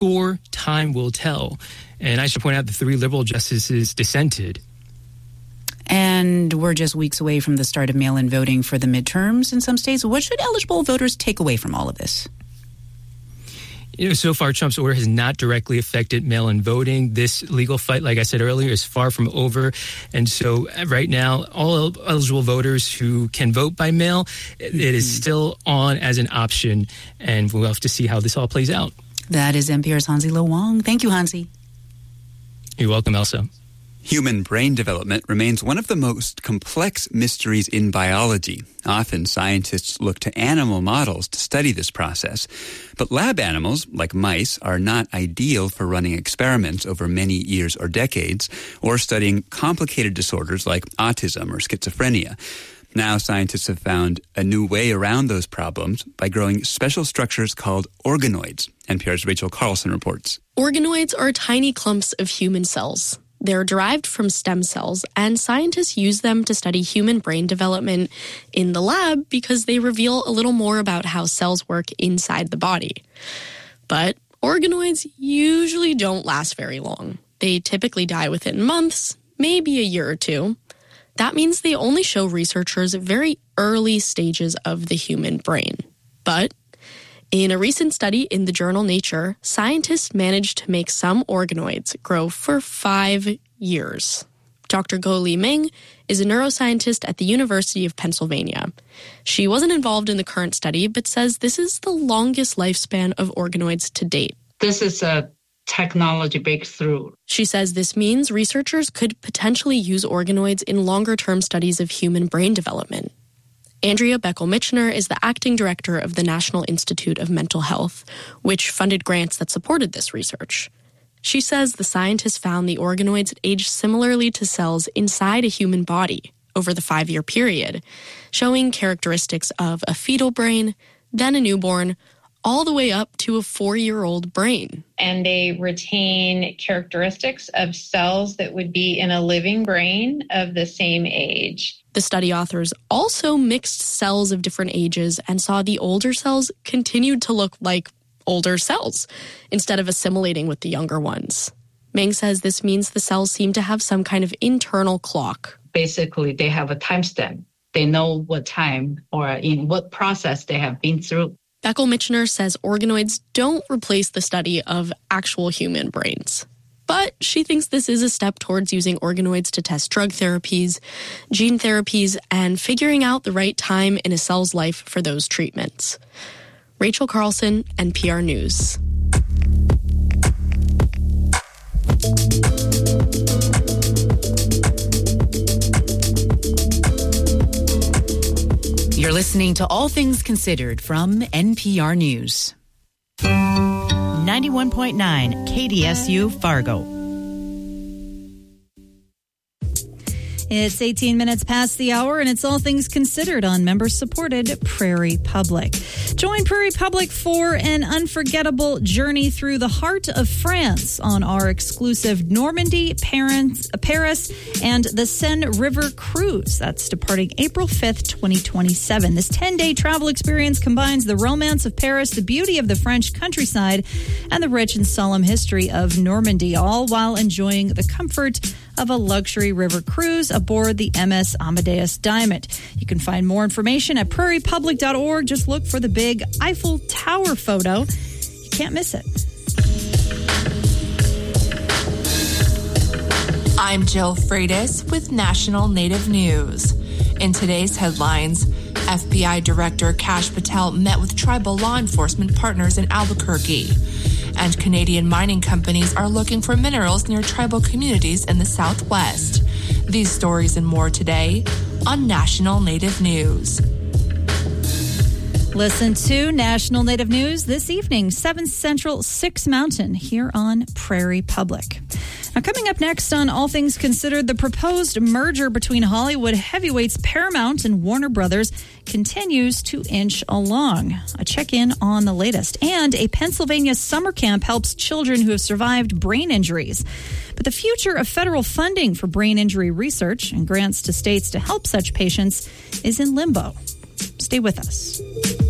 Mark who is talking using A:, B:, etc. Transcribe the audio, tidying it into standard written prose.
A: score, time will tell. And I should point out the 3 liberal justices dissented.
B: And we're just weeks away from the start of mail-in voting for the midterms in some states. What should eligible voters take away from all of this?
A: So far, Trump's order has not directly affected mail-in voting. This legal fight, like I said earlier, is far from over. And so right now, all eligible voters who can vote by mail, it is still on as an option. And we'll have to see how this all plays out.
B: That is NPR's Hansi Lo Wang. Thank you, Hansi.
A: You're welcome, Elsa.
C: Human brain development remains one of the most complex mysteries in biology. Often, scientists look to animal models to study this process. But lab animals, like mice, are not ideal for running experiments over many years or decades, or studying complicated disorders like autism or schizophrenia. Now, scientists have found a new way around those problems by growing special structures called organoids. NPR's Rachel Carlson reports.
D: Organoids are tiny clumps of human cells. They're derived from stem cells, and scientists use them to study human brain development in the lab because they reveal a little more about how cells work inside the body. But organoids usually don't last very long. They typically die within months, maybe a year or two. That means they only show researchers very early stages of the human brain. But in a recent study in the journal Nature, scientists managed to make some organoids grow for 5 years. Dr. Guoli Meng is a neuroscientist at the University of Pennsylvania. She wasn't involved in the current study, but says this is the longest lifespan of organoids to date.
E: This is a technology breakthrough.
D: She says this means researchers could potentially use organoids in longer-term studies of human brain development. Andrea Beckel-Michener is the acting director of the National Institute of Mental Health, which funded grants that supported this research. She says the scientists found the organoids age similarly to cells inside a human body over the 5-year period, showing characteristics of a fetal brain, then a newborn, all the way up to a 4-year-old brain.
F: And they retain characteristics of cells that would be in a living brain of the same age.
D: The study authors also mixed cells of different ages and saw the older cells continued to look like older cells instead of assimilating with the younger ones. Meng says this means the cells seem to have some kind of internal clock.
E: Basically, they have a timestamp. They know what time or in what process they have been through.
D: Beckel-Michener says organoids don't replace the study of actual human brains. But she thinks this is a step towards using organoids to test drug therapies, gene therapies, and figuring out the right time in a cell's life for those treatments. Rachel Carlson, NPR News.
B: You're listening to All Things Considered from NPR News.
G: 91.9 KDSU Fargo. It's 18 minutes past the hour, and it's All Things Considered on member-supported Prairie Public. Join Prairie Public for an unforgettable journey through the heart of France on our exclusive Normandy, Paris, and the Seine River cruise. That's departing April 5th, 2027. This 10-day travel experience combines the romance of Paris, the beauty of the French countryside, and the rich and solemn history of Normandy, all while enjoying the comfort of a luxury river cruise aboard the MS Amadeus Diamond. You can find more information at prairiepublic.org. Just look for the big Eiffel Tower photo. You can't miss it.
H: I'm Jill Freitas with National Native News. In today's headlines, FBI Director Kash Patel met with tribal law enforcement partners in Albuquerque. And Canadian mining companies are looking for minerals near tribal communities in the Southwest. These stories and more today on National Native News.
G: Listen to National Native News this evening, 7 Central, 6 Mountain, here on Prairie Public. Now, coming up next on All Things Considered, the proposed merger between Hollywood heavyweights Paramount and Warner Brothers continues to inch along. A check-in on the latest. And a Pennsylvania summer camp helps children who have survived brain injuries. But the future of federal funding for brain injury research and grants to states to help such patients is in limbo. Stay with us.